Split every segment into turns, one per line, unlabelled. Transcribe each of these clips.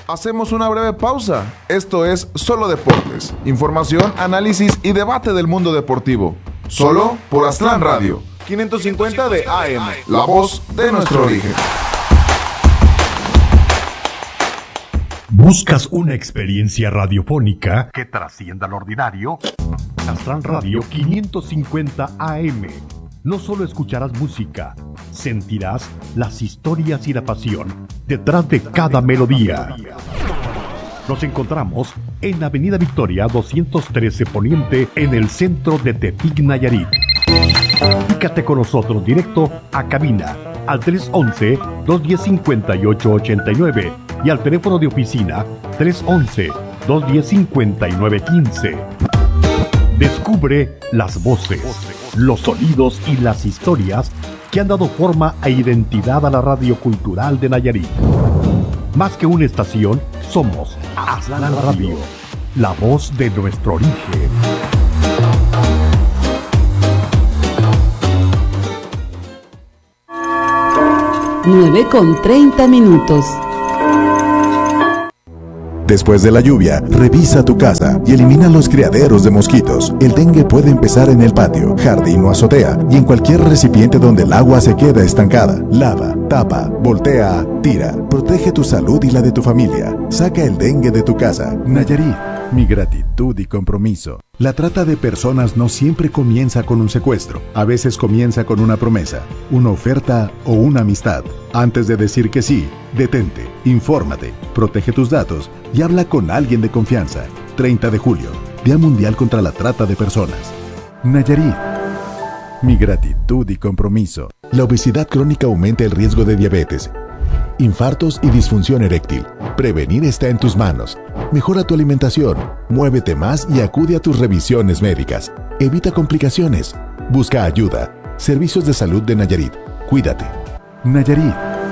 Hacemos una breve pausa. Esto es Solo Deportes. Información, análisis y debate del mundo deportivo. Solo por Aztlán Radio. 550 de AM. La voz de nuestro origen.
¿Buscas una experiencia radiofónica que trascienda lo ordinario? Aztlán Radio 550 AM. No solo escucharás música, sentirás las historias y la pasión detrás de cada melodía. Nos encontramos en Avenida Victoria 213 Poniente, en el centro de Tepic, Nayarit. Comunícate con nosotros directo a cabina al 311-210-5889 y al teléfono de oficina 311-210-5915. Descubre las voces, los sonidos y las historias que han dado forma e identidad a la radio cultural de Nayarit. Más que una estación, somos Aztlán Radio, la voz de nuestro origen.
9:30.
Después de la lluvia, revisa tu casa y elimina los criaderos de mosquitos. El dengue puede empezar en el patio, jardín o azotea y en cualquier recipiente donde el agua se queda estancada. Lava, tapa, voltea, tira. Protege tu salud y la de tu familia. Saca el dengue de tu casa. Nayarit, mi gratitud y compromiso. La trata de personas no siempre comienza con un secuestro. A veces comienza con una promesa, una oferta o una amistad. Antes de decir que sí, detente, infórmate, protege tus datos y habla con alguien de confianza. 30 de julio, Día Mundial contra la Trata de Personas. Nayarit, mi gratitud y compromiso. La obesidad crónica aumenta el riesgo de diabetes, infartos y disfunción eréctil. Prevenir está en tus manos. Mejora tu alimentación, muévete más y acude a tus revisiones médicas. Evita complicaciones. Busca ayuda. Servicios de Salud de Nayarit. Cuídate. Nayarit,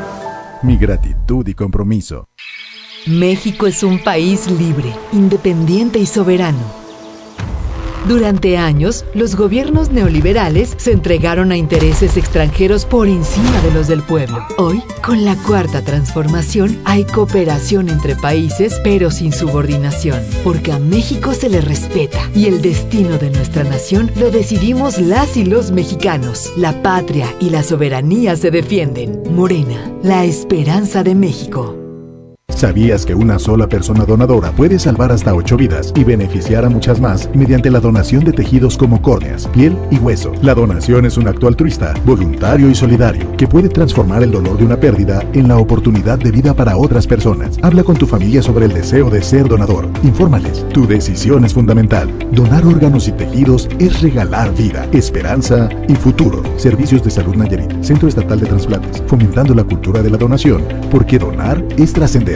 mi gratitud y compromiso.
México es un país libre, independiente y soberano. Durante años, los gobiernos neoliberales se entregaron a intereses extranjeros por encima de los del pueblo. Hoy, con la Cuarta Transformación, hay cooperación entre países, pero sin subordinación, porque a México se le respeta y el destino de nuestra nación lo decidimos las y los mexicanos. La patria y la soberanía se defienden. Morena, la esperanza de México.
¿Sabías que una sola persona donadora puede salvar hasta 8 vidas y beneficiar a muchas más mediante la donación de tejidos como córneas, piel y hueso? La donación es un acto altruista, voluntario y solidario que puede transformar el dolor de una pérdida en la oportunidad de vida para otras personas. Habla con tu familia sobre el deseo de ser donador. Infórmales. Tu decisión es fundamental. Donar órganos y tejidos es regalar vida, esperanza y futuro. Servicios de Salud Nayarit, Centro Estatal de Trasplantes, fomentando la cultura de la donación, porque donar es trascender.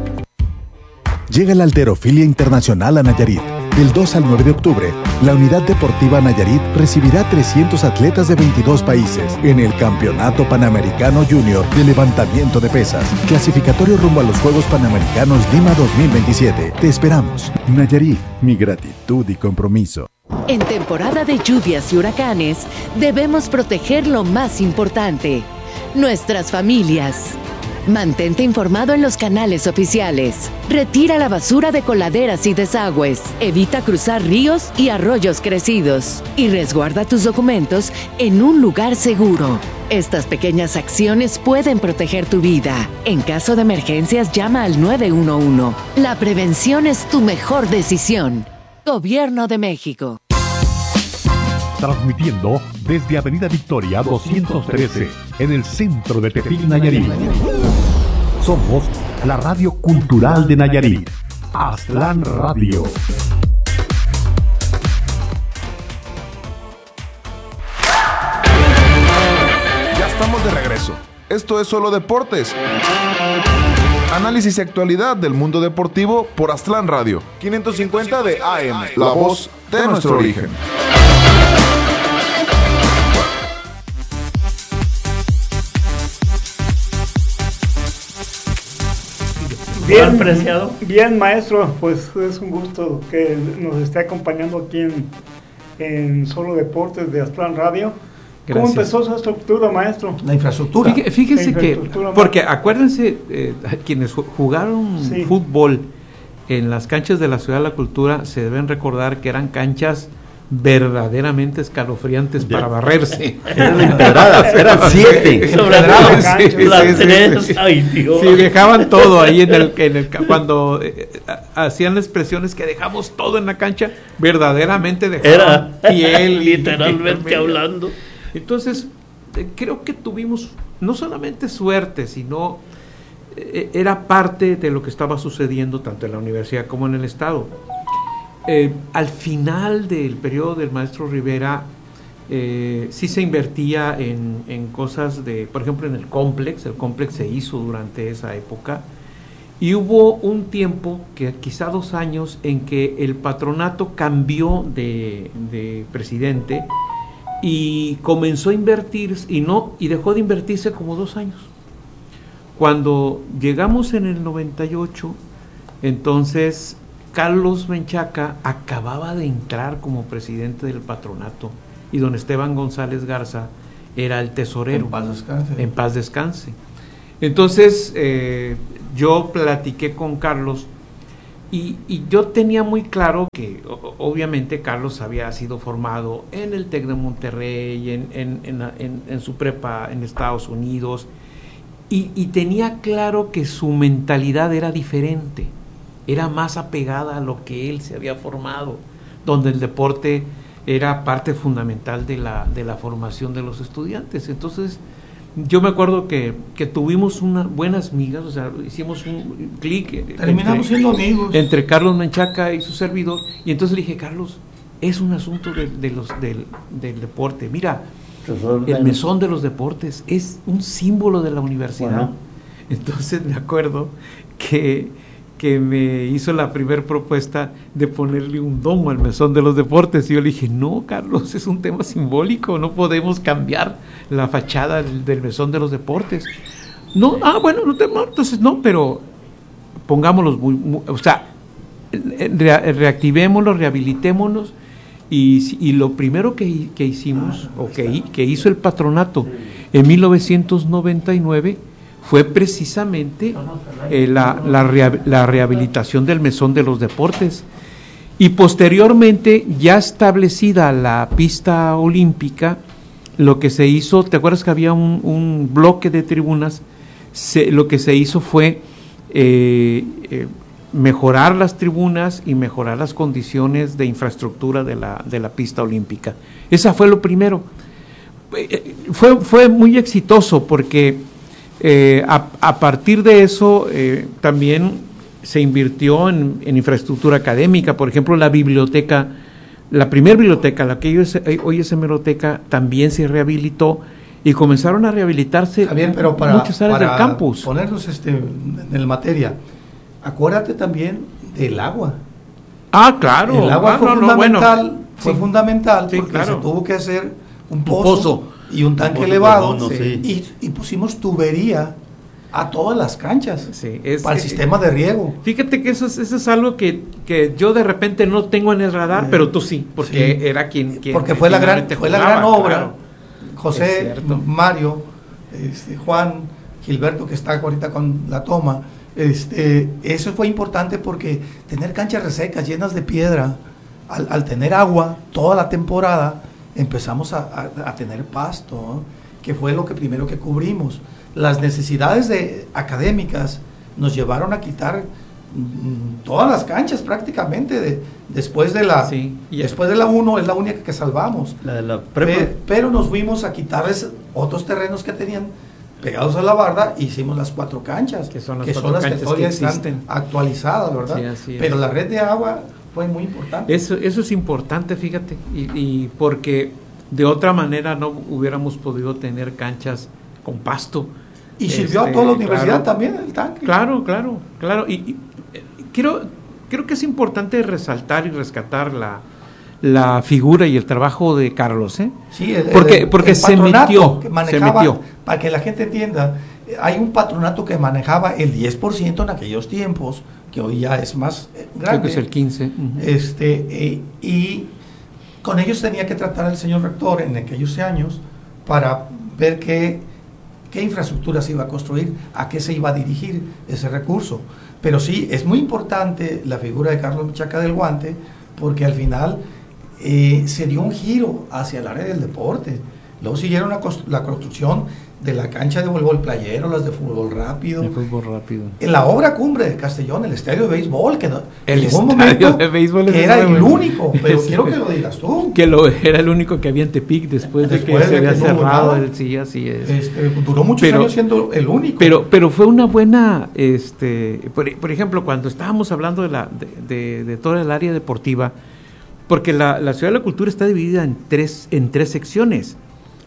Llega la Halterofilia Internacional a Nayarit. Del 2 al 9 de octubre, la Unidad Deportiva Nayarit recibirá 300 atletas de 22 países en el Campeonato Panamericano Junior de Levantamiento de Pesas, clasificatorio rumbo a los Juegos Panamericanos Lima 2027. Te esperamos. Nayarit, mi gratitud y compromiso.
En temporada de lluvias y huracanes, debemos proteger lo más importante: nuestras familias. Mantente informado en los canales oficiales. Retira la basura de coladeras y desagües. Evita cruzar ríos y arroyos crecidos. Y resguarda tus documentos en un lugar seguro. Estas pequeñas acciones pueden proteger tu vida. En caso de emergencias, llama al 911. La prevención es tu mejor decisión. Gobierno de México.
Transmitiendo desde Avenida Victoria 213, en el centro de Tepic, Nayarit. Somos la radio cultural de Nayarit, Aztlán Radio.
Ya estamos de regreso. Esto es Solo Deportes. Análisis y actualidad del mundo deportivo por Aztlán Radio. 550 de AM, la voz de nuestro origen.
Bien, preciado. Bien, maestro, pues es un gusto que nos esté acompañando aquí en Solo Deportes de Aztlán Radio. ¿Cómo empezó esa estructura, maestro?
La infraestructura.
Fíjese que, porque acuérdense, quienes jugaron fútbol en las canchas de la Ciudad de la Cultura, se deben recordar que eran canchas verdaderamente escalofriantes para barrerse.
Eran empedradas, eran 7.
Sí, dejaban todo ahí cuando hacían las expresiones que dejamos todo en la cancha, verdaderamente dejaban piel.
Literalmente hablando.
Entonces, creo que tuvimos no solamente suerte, sino era parte de lo que estaba sucediendo tanto en la universidad como en el estado. Al final del periodo del maestro Rivera, sí se invertía en cosas por ejemplo, en el complex se hizo durante esa época, y hubo un tiempo, que quizá 2 años, en que el patronato cambió de presidente y comenzó a invertir, y dejó de invertirse como 2 años. Cuando llegamos en el 98, entonces Carlos Menchaca acababa de entrar como presidente del patronato y don Esteban González Garza era el tesorero.
En paz descanse.
En paz descanse. Entonces yo platiqué con Carlos y yo tenía muy claro que obviamente Carlos había sido formado en el TEC de Monterrey, en su prepa en Estados Unidos, y tenía claro que su mentalidad era diferente. Era más apegada a lo que él se había formado, donde el deporte era parte fundamental de la formación de los estudiantes. Entonces, yo me acuerdo que tuvimos unas buenas migas, o sea, hicimos un clic.
Terminamos siendo amigos.
Entre Carlos Menchaca y su servidor, y entonces le dije, Carlos, es un asunto del deporte. Mira, el mesón de los deportes es un símbolo de la universidad. Bueno. Entonces me acuerdo que me hizo la primera propuesta de ponerle un domo al mesón de los deportes, y yo le dije, no, Carlos, es un tema simbólico, no podemos cambiar la fachada del mesón de los deportes. No, bueno, entonces no, pero pongámoslos o sea, reactivémoslo, rehabilitémonos, y lo primero que hicimos, o que hizo el patronato en 1999, fue precisamente la rehabilitación del mesón de los deportes, y posteriormente, ya establecida la pista olímpica, lo que se hizo, ¿te acuerdas que había un bloque de tribunas? Lo que se hizo fue mejorar las tribunas y mejorar las condiciones de infraestructura de la pista olímpica. Esa fue lo primero. Fue muy exitoso porque a partir de eso también se invirtió en infraestructura académica. Por ejemplo, la biblioteca, la primera biblioteca, la que hoy es hemeroteca, también se rehabilitó, y comenzaron a rehabilitarse muchas áreas del campus.
Ponernos en el materia, acuérdate también del agua.
Claro.
El agua fue fundamental
sí,
porque
claro,
se tuvo que hacer un pozo y un tanque elevado, y pusimos tubería a todas las canchas, para el sistema de riego.
Fíjate que eso es algo que yo de repente no tengo en el radar, pero tú sí, porque era quien
porque fue la gran obra, claro. José, Mario, Juan, Gilberto, que está ahorita con la toma, eso fue importante porque tener canchas resecas, llenas de piedra, al tener agua toda la temporada, empezamos a tener pasto, ¿no? Que fue lo primero que cubrimos. Las necesidades académicas nos llevaron a quitar todas las canchas prácticamente después de la 1 es la única que salvamos,
la de la prepa.
Pero nos fuimos a quitarles otros terrenos que tenían pegados a la barda, e hicimos las 4 canchas que son las que todavía están actualizadas, ¿verdad? Sí, pero la red de agua fue muy importante.
Eso es importante, fíjate, y porque de otra manera no hubiéramos podido tener canchas con pasto.
Y sirvió a toda la universidad, claro, también el tanque.
Claro. Y creo que es importante resaltar y rescatar la figura y el trabajo de Carlos, ¿eh?
Sí,
porque se metió.
Para que la gente entienda, hay un patronato que manejaba el 10% en aquellos tiempos, que hoy ya es más grande.
Creo que es el 15%.
Y con ellos tenía que tratar el señor rector en aquellos años, para ver qué infraestructura se iba a construir, a qué se iba a dirigir ese recurso. Pero sí, es muy importante la figura de Carlos Menchaca del Guante, porque al final se dio un giro hacia el área del deporte. Luego siguieron la construcción de la cancha de voleibol playero, las de fútbol rápido. En la obra cumbre de Castellón, el estadio de béisbol, que
el estadio de béisbol
que era el único, pero quiero que lo digas tú.
Que era el único que había en Tepic después de que se había cerrado. Sí, así es.
Duró muchos años siendo el único.
Pero fue una buena, por ejemplo, cuando estábamos hablando de toda el área deportiva, porque la Ciudad de la Cultura está dividida en tres secciones.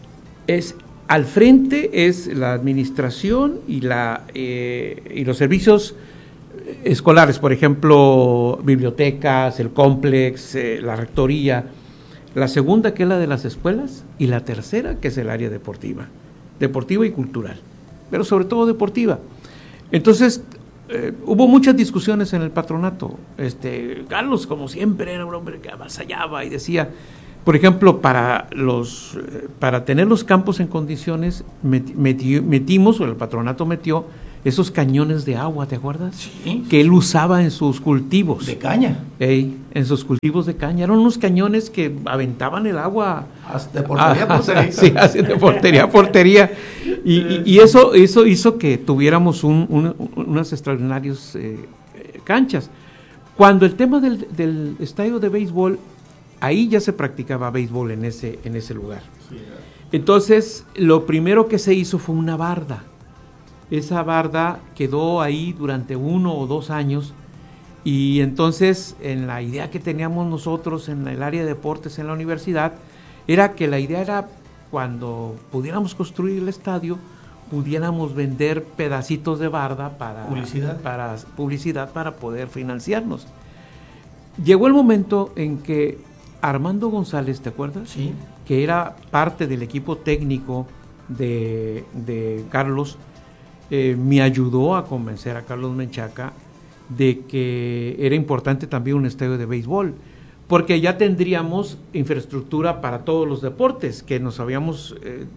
Al frente es la administración y los servicios escolares, por ejemplo, bibliotecas, el complex, la rectoría. La segunda, que es la de las escuelas, y la tercera, que es el área deportiva y cultural, pero sobre todo deportiva. Entonces, hubo muchas discusiones en el patronato. Carlos, como siempre, era un hombre que avasallaba y decía... Por ejemplo, para tener los campos en condiciones, metimos, o el patronato metió, esos cañones de agua, ¿te acuerdas?
Sí.
Que él usaba en sus cultivos.
De caña.
En sus cultivos de caña. Eran unos cañones que aventaban el agua.
De portería a portería.
Sí, así de portería a portería. Y eso hizo que tuviéramos unas extraordinarias canchas. Cuando el tema del estadio de béisbol, ahí ya se practicaba béisbol en ese lugar. Entonces, lo primero que se hizo fue una barda. Esa barda quedó ahí durante 1 o 2 años, y entonces, en la idea que teníamos nosotros en el área de deportes en la universidad, era que la idea era, cuando pudiéramos construir el estadio, pudiéramos vender pedacitos de barda para publicidad para poder financiarnos. Llegó el momento en que Armando González, ¿te acuerdas?
Sí.
Que era parte del equipo técnico de Carlos, me ayudó a convencer a Carlos Menchaca de que era importante también un estadio de béisbol, porque ya tendríamos infraestructura para todos los deportes que nos habíamos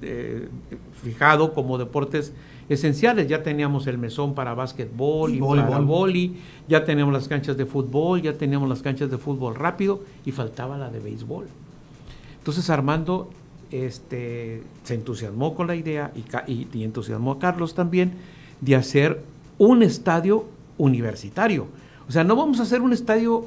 fijado como deportes esenciales. Ya teníamos el mesón para básquetbol y para vóley, ya teníamos las canchas de fútbol, ya teníamos las canchas de fútbol rápido, y faltaba la de béisbol. Entonces Armando se entusiasmó con la idea, y entusiasmó a Carlos también, de hacer un estadio universitario. O sea, no vamos a hacer un estadio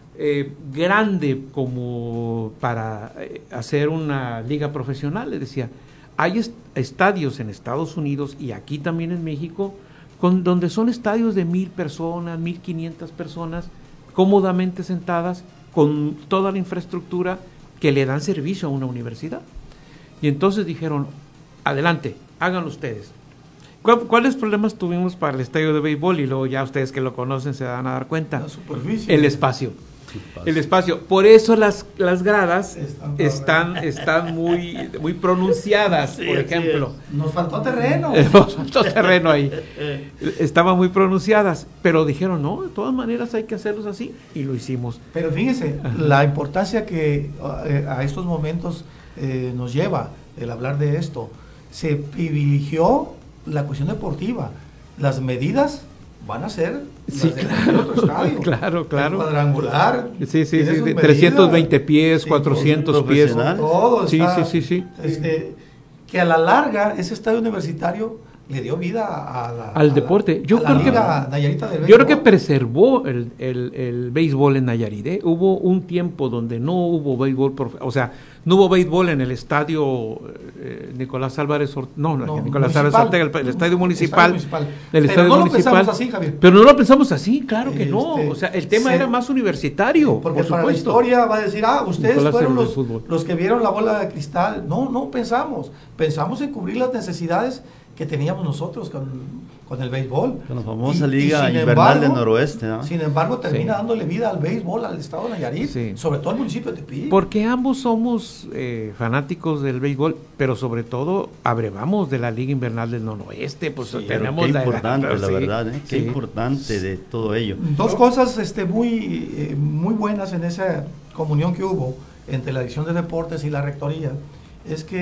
grande como para hacer una liga profesional, le decía. Hay estadios en Estados Unidos y aquí también en México, donde son estadios de 1,000 personas, 1,500 personas, cómodamente sentadas, con toda la infraestructura que le dan servicio a una universidad. Y entonces dijeron, adelante, háganlo ustedes. ¿Cuáles problemas tuvimos para el estadio de béisbol? Y luego ya ustedes que lo conocen se van a dar cuenta.
La superficie.
El espacio. Por eso las gradas están muy pronunciadas, por ejemplo.
Nos faltó terreno.
Ahí. Estaban muy pronunciadas, pero dijeron, no, de todas maneras hay que hacerlos así, y lo hicimos.
Pero fíjese, la importancia que a estos momentos nos lleva el hablar de esto. Se privilegió la cuestión deportiva. Las medidas van a ser otro estadio.
Claro.
El cuadrangular.
Sí, 320 pies, 400 pies.
Todo
sí.
Que a la larga ese estadio universitario le dio vida
al deporte. Yo creo que preservó el béisbol en Nayarit. Hubo un tiempo donde no hubo béisbol, no hubo béisbol en el estadio Nicolás Álvarez Nicolás Álvarez Ortega, el estadio municipal.
Lo pensamos así, Javier.
Pero no lo pensamos así, claro que no. O sea, el tema era más universitario.
Porque para la historia va a decir, ustedes Nicolás fueron los que vieron la bola de cristal. No pensamos. Pensamos en cubrir las necesidades que teníamos nosotros con el béisbol.
Con la famosa Liga Invernal del Noroeste, ¿no?
Sin embargo, termina dándole vida al béisbol, al estado de Nayarit, sobre todo al municipio de Tepic.
Porque ambos somos fanáticos del béisbol, pero sobre todo abrevamos de la Liga Invernal del Noroeste. Pues tenemos
qué importante, la verdad, qué importante de todo ello.
Dos cosas muy buenas en esa comunión que hubo entre la Dirección de Deportes y la Rectoría, es que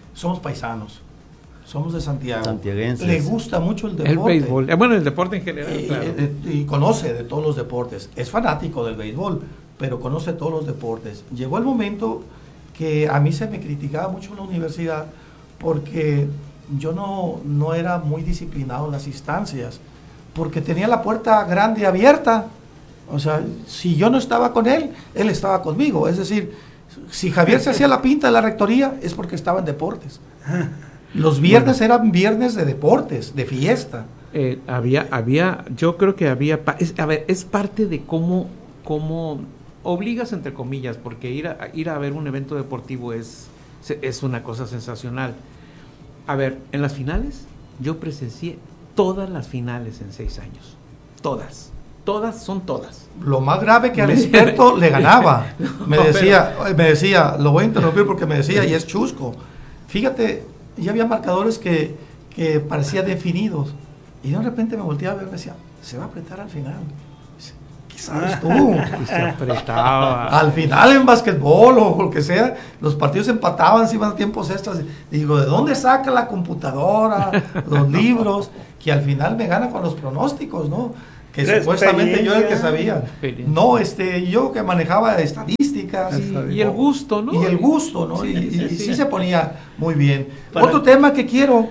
somos paisanos, somos de Santiago.
Santiaguenses.
Le gusta mucho el deporte.
El béisbol. Bueno, el deporte en general, claro.
Y conoce de todos los deportes. Es fanático del béisbol, pero conoce todos los deportes. Llegó el momento que a mí se me criticaba mucho en la universidad porque yo no era muy disciplinado en las instancias, porque tenía la puerta grande abierta. O sea, si yo no estaba con él, él estaba conmigo. Es decir, si Javier se hacía la pinta de la rectoría, es porque estaba en deportes. Los viernes eran viernes de deportes, de fiesta.
Yo creo que es parte de cómo obligas, entre comillas, porque ir a ver un evento deportivo es una cosa sensacional. A ver, en las finales, yo presencié todas las finales en 6 años. Todas son todas.
Lo más grave que al experto le ganaba. Me decía, lo voy a interrumpir porque me decía, y es chusco. Fíjate, ya había marcadores que parecían definidos. Y de repente me volteaba a ver y me decía, se va a apretar al final. ¿Qué sabes tú?
Y se apretaba.
Al final en básquetbol o lo que sea, los partidos empataban, se iban a tiempos extras. Y digo, ¿de dónde saca la computadora, los libros? Que al final me gana con los pronósticos, ¿no? Que supuestamente yo era el que sabía. No, yo que manejaba estadísticas.
Y el gusto, ¿no?
Y el gusto, ¿no? Y sí se ponía muy bien. Otro tema que quiero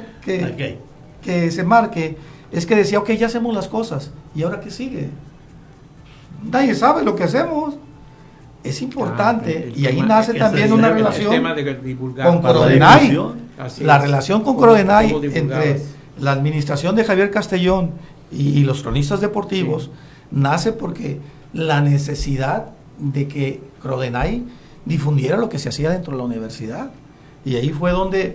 que se marque es que decía, ok, ya hacemos las cosas. ¿Y ahora qué sigue? Nadie sabe lo que hacemos. Es importante. Y ahí nace también una relación con Crodenay. La relación con Crodenay entre la administración de Javier Castellón y los cronistas deportivos nace porque la necesidad de que Crodenay difundiera lo que se hacía dentro de la universidad. Y ahí fue donde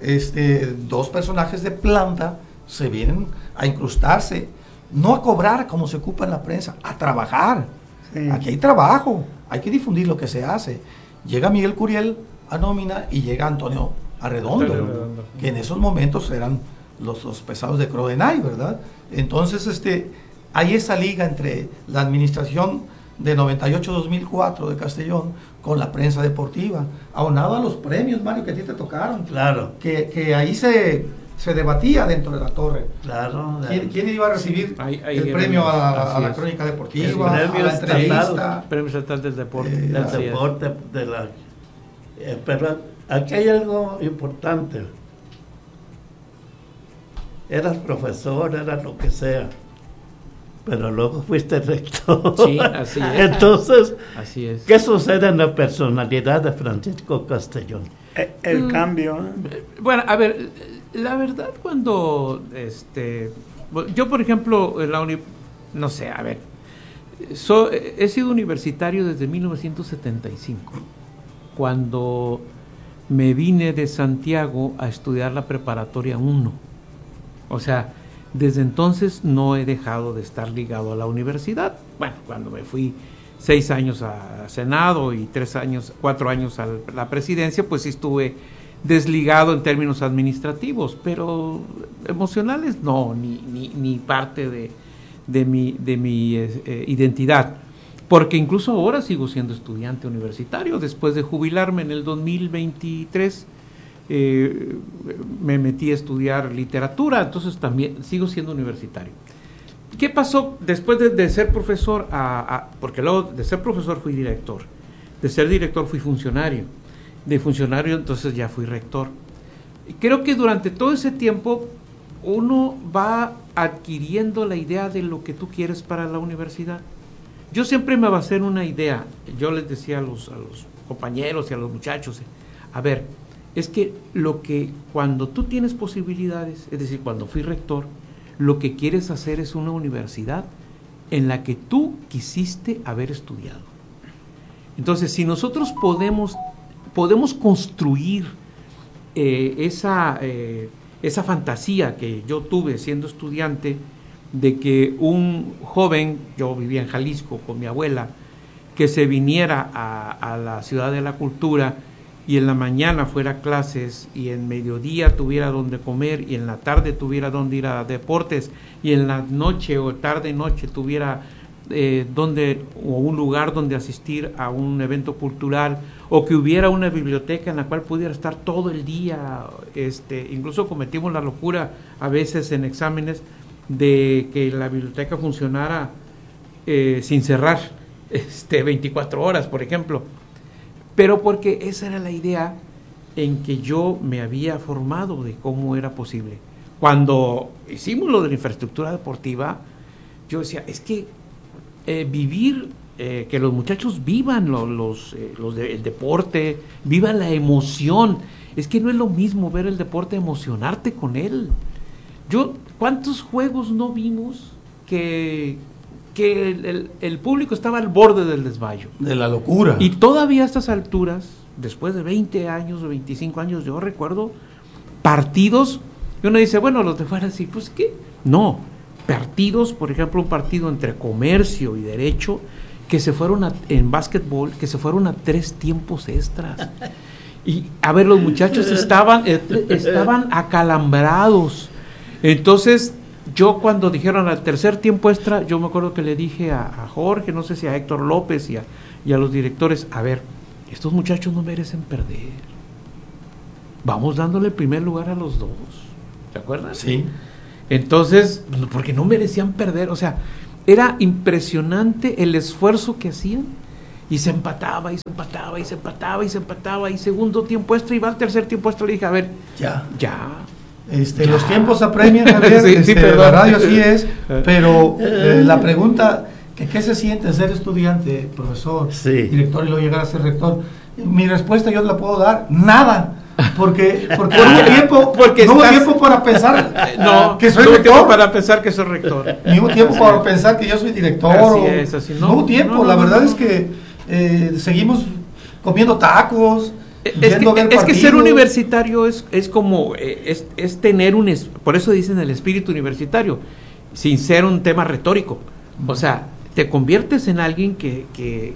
dos personajes de planta se vienen a incrustarse, no a cobrar como se ocupa en la prensa, a trabajar. Sí. Aquí hay trabajo, hay que difundir lo que se hace. Llega Miguel Curiel a nómina y llega Antonio Arredondo, que en esos momentos eran los pesados de Crodenay, ¿verdad? Entonces, hay esa liga entre la administración de 98-2004 de Castellón con la prensa deportiva, aunado a los premios, Mario, que a ti te tocaron.
Claro.
Que ahí se debatía dentro de la torre.
Claro.
¿Quién iba a recibir el premio a la crónica deportiva,
el premio
a la entrevista?
Premio estatal del deporte.
Pero aquí hay algo importante. Eras profesor, eras lo que sea, pero luego fuiste rector.
Sí, así es.
Entonces,
así es.
¿Qué sucede en la personalidad de Francisco Castellón?
El cambio.
Bueno, a ver, la verdad cuando, yo por ejemplo, no sé, a ver, he sido universitario desde 1975, cuando me vine de Santiago a estudiar la preparatoria 1. O sea, desde entonces no he dejado de estar ligado a la universidad. Bueno, cuando me fui 6 años a Senado y 4 años a la presidencia, pues sí estuve desligado en términos administrativos, pero emocionales no, ni parte de mi identidad. Porque incluso ahora sigo siendo estudiante universitario. Después de jubilarme en el 2023, me metí a estudiar literatura, entonces también sigo siendo universitario. ¿Qué pasó después de ser profesor? Porque luego de ser profesor fui director, de ser director fui funcionario, de funcionario entonces ya fui rector. Creo que durante todo ese tiempo uno va adquiriendo la idea de lo que tú quieres para la universidad. Yo siempre me basé en una idea. Yo les decía a los compañeros y a los muchachos, a ver, es que cuando tú tienes posibilidades, es decir, cuando fui rector, lo que quieres hacer es una universidad en la que tú quisiste haber estudiado. Entonces, si nosotros podemos construir esa fantasía que yo tuve siendo estudiante, de que un joven, yo vivía en Jalisco con mi abuela, que se viniera a la ciudad de la cultura y en la mañana fuera a clases y en mediodía tuviera donde comer y en la tarde tuviera donde ir a deportes y en la noche o tarde-noche tuviera o un lugar donde asistir a un evento cultural, o que hubiera una biblioteca en la cual pudiera estar todo el día. Incluso cometimos la locura a veces en exámenes de que la biblioteca funcionara sin cerrar 24 horas, por ejemplo, pero porque esa era la idea en que yo me había formado de cómo era posible. Cuando hicimos lo de la infraestructura deportiva, yo decía, es que vivir, que los muchachos vivan el deporte, vivan la emoción. Es que no es lo mismo ver el deporte, emocionarte con él. ¿Cuántos juegos no vimos que el público estaba al borde del desmayo?
De la locura.
Y todavía a estas alturas, después de 20 años o 25 años, yo recuerdo partidos, y uno dice, bueno, los de fuera sí, pues ¿qué? No, partidos, por ejemplo, un partido entre Comercio y Derecho, que se fueron en básquetbol, que se fueron a 3 tiempos extras. Y a ver, los muchachos estaban acalambrados. Entonces, yo cuando dijeron al tercer tiempo extra, yo me acuerdo que le dije a Jorge, no sé si a Héctor López y a los directores, a ver, estos muchachos no merecen perder. Vamos dándole el primer lugar a los dos. ¿Se acuerdan?
Sí.
Entonces, porque no merecían perder, o sea, era impresionante el esfuerzo que hacían, y se empataba, y se empataba, y se empataba, y se empataba, y segundo tiempo extra, y va al tercer tiempo extra, le dije, a ver, ya.
Los tiempos apremian, Javier,
sí,
la radio así es, pero la pregunta, ¿qué se siente ser estudiante, profesor, director y luego llegar a ser rector? Mi respuesta yo la puedo dar, nada. Porque no hubo tiempo para pensar que soy rector.
Tiempo para pensar que soy rector.
Ni hubo tiempo para pensar que yo soy director.
Así
no hubo tiempo. La verdad es que seguimos comiendo tacos.
Es que ser universitario es como es tener por eso dicen el espíritu universitario, sin ser un tema retórico. O sea, te conviertes en alguien que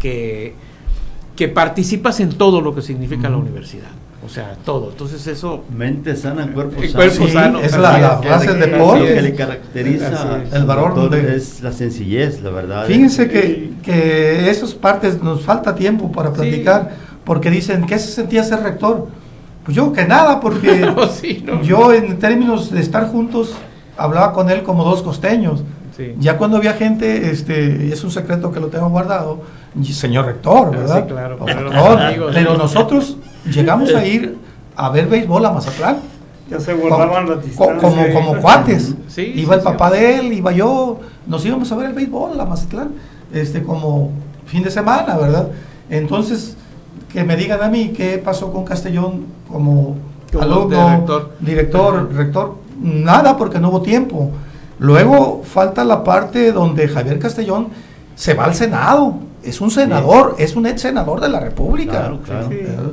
participas en todo lo que significa la universidad. O sea, todo. Entonces eso...
Mente sana, cuerpo
sano.
Es la frase de Paul.
Lo que le caracteriza
el valor
es la sencillez, la verdad.
Fíjense que esas partes nos falta tiempo para platicar, porque dicen, ¿qué se sentía ser rector? Pues yo que nada, porque yo en términos de estar juntos, hablaba con él como dos costeños. Sí. Ya cuando había gente, es un secreto que lo tengo guardado, señor rector, ¿verdad?
Sí, claro.
Pero nosotros llegamos a ir a ver béisbol a Mazatlán.
Ya se guardaban las distancias.
Como cuates.
Sí,
iba el papá de él, iba yo, nos íbamos a ver el béisbol a Mazatlán, como fin de semana, ¿verdad? Entonces, que me digan a mí qué pasó con Castellón como alumno, director, rector, nada, porque no hubo tiempo. Luego falta la parte donde Javier Castellón se va al Senado, es un senador, es un ex senador de la República.
Claro.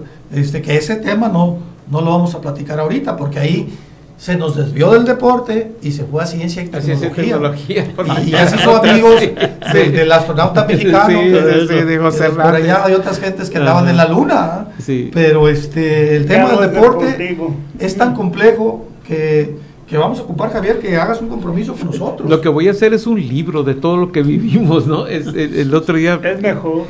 Que ese tema no lo vamos a platicar ahorita, porque ahí se nos desvió del deporte y se fue a ciencia y tecnología. Y ya se hizo amigos del astronauta mexicano.
De José
por allá hay otras gentes que andaban en la luna. Pero el tema del deporte es tan complejo que vamos a ocupar, Javier, que hagas un compromiso con nosotros.
Lo que voy a hacer es un libro de todo lo que vivimos, ¿no? El otro día
es mejor.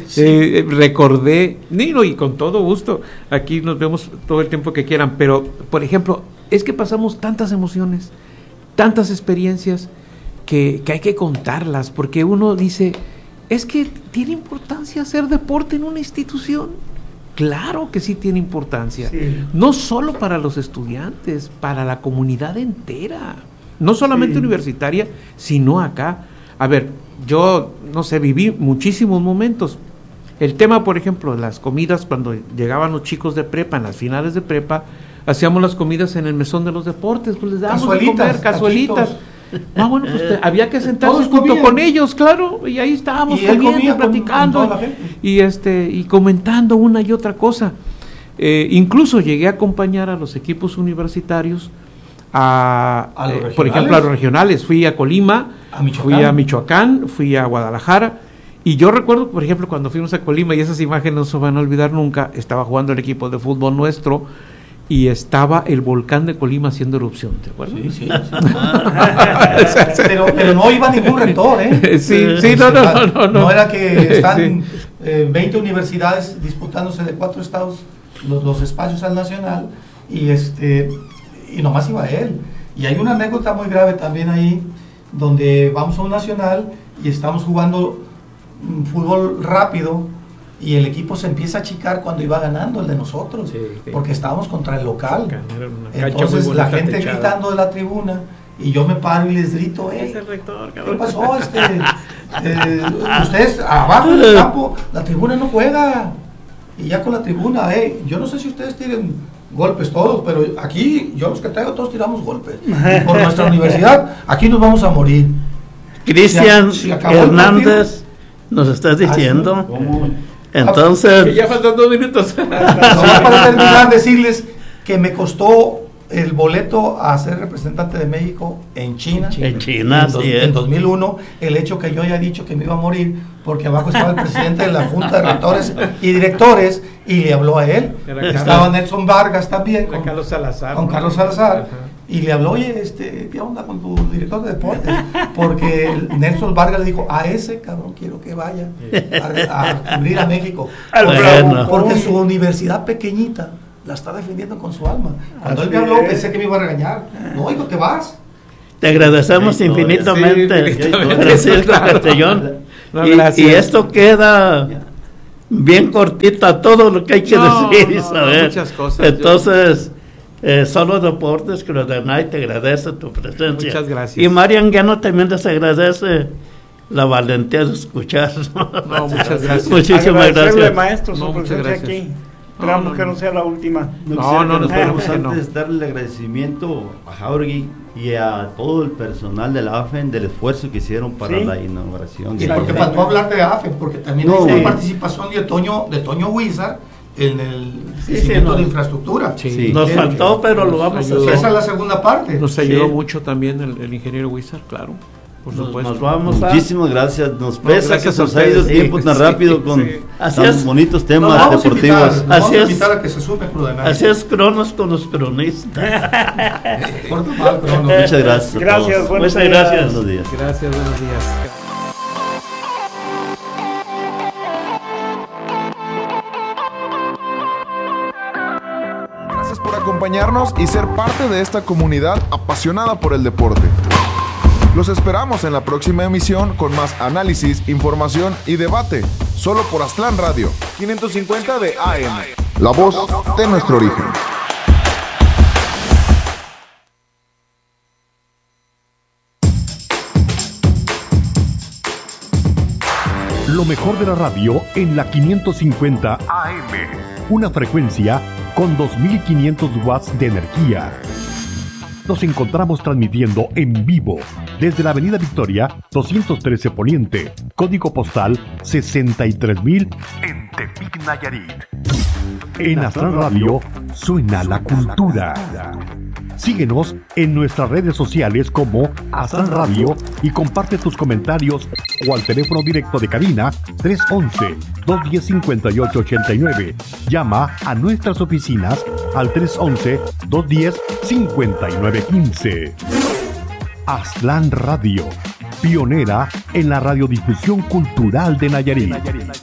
Recordé, y con todo gusto, aquí nos vemos todo el tiempo que quieran, pero, por ejemplo, es que pasamos tantas emociones, tantas experiencias, que hay que contarlas, porque uno dice, es que tiene importancia hacer deporte en una institución. Claro que sí tiene importancia, no solo para los estudiantes, para la comunidad entera, no solamente universitaria, sino acá. A ver, yo, no sé, viví muchísimos momentos. El tema, por ejemplo, de las comidas, cuando llegaban los chicos de prepa, en las finales de prepa, hacíamos las comidas en el mesón de los deportes, pues les dábamos de comer, cazuelitas. Bueno, pues había que sentarse junto con ellos, claro, y ahí estábamos comiendo, platicando y comentando una y otra cosa. Incluso llegué a acompañar a los equipos universitarios por ejemplo, a los regionales. Fui a Colima, fui a Michoacán, fui a Guadalajara, y yo recuerdo, por ejemplo, cuando fuimos a Colima, y esas imágenes no se van a olvidar nunca, estaba jugando el equipo de fútbol nuestro, y estaba el volcán de Colima haciendo erupción, ¿te acuerdas?
Sí. pero no iba ningún rector, ¿eh?
Sí, no.
No era que están 20 universidades disputándose de 4 estados los espacios al nacional y nomás iba él. Y hay una anécdota muy grave también ahí, donde vamos a un nacional y estamos jugando fútbol rápido y el equipo se empieza a achicar cuando iba ganando el de nosotros, porque estábamos contra el local. Entonces la gente gritando de la tribuna y yo me paro y les grito, ¿qué pasó? Ustedes abajo del campo, la tribuna no juega. Y ya con la tribuna, yo no sé si ustedes tienen golpes todos, pero aquí yo los que traigo todos tiramos golpes. Y por nuestra universidad, aquí nos vamos a morir.
Cristian Hernández nos estás diciendo. Entonces,
ya faltan 2 minutos.
Nomás para terminar, decirles que me costó el boleto a ser representante de México en China. En 2001, el hecho que yo haya dicho que me iba a morir, porque abajo estaba el presidente de la Junta de Rectores y Directores y le habló a él. Estaba Nelson Vargas también con Carlos Salazar. Y le habló, oye, ¿qué onda con tu director de deportes? Porque Nelson Vargas le dijo, a ese cabrón quiero que vaya a cubrir a México. Porque su universidad pequeñita la está defendiendo con su alma. Cuando él me habló, pensé que me iba a regañar. No, hijo, te vas.
Te agradecemos infinitamente, Francisco Castellón. Y esto queda bien cortito a todo lo que hay que decir y saber.
Muchas cosas.
Entonces, Solo Deportes, Crodanay, te agradece tu presencia.
Muchas gracias.
Y Marian Guiano también les agradece la valentía de escuchar.
No, muchas gracias.
Muchísimas gracias.
Maestro, su presencia aquí. Esperamos que no sea la última.
Nos podemos antes darle el agradecimiento a Jauregui y a todo el personal de la AFEN del esfuerzo que hicieron para la inauguración.
Y porque faltó hablar de AFEN, porque también hay participación de Toño Huizar en el crecimiento de infraestructura.
Nos faltó, pero lo vamos a hacer.
Esa es la segunda parte.
Nos ayudó mucho también el ingeniero Huizar, claro. Por supuesto.
Muchísimas gracias. Nos pesa que se nos ha ido el tiempo tan rápido con tan bonitos temas deportivos.
Así es Cronos con los cronistas.
Muchas gracias.
Gracias,
buenos días.
Buenos días.
Gracias, buenos días.
Gracias por acompañarnos y ser parte de esta comunidad apasionada por el deporte. Los esperamos en la próxima emisión con más análisis, información y debate, solo por Aztlán Radio, 550 de AM, la voz de nuestro origen.
Lo mejor de la radio en la 550 AM, una frecuencia con 2500 watts de energía. Nos encontramos transmitiendo en vivo desde la Avenida Victoria 213 Poniente, código postal 63000 en Tepic, Nayarit. En Aztlán Radio suena la cultura. Síguenos en nuestras redes sociales como Aztlán Radio y comparte tus comentarios o al teléfono directo de cabina 311-210-5889. Llama a nuestras oficinas al 311-210-5915. Aztlán Radio, pionera en la radiodifusión cultural de Nayarit.